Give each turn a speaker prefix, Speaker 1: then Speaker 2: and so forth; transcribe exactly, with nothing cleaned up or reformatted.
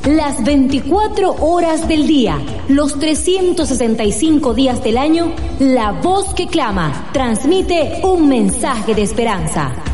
Speaker 1: las veinticuatro horas del día, los trescientos sesenta y cinco días del año, la voz que clama transmite un mensaje de esperanza.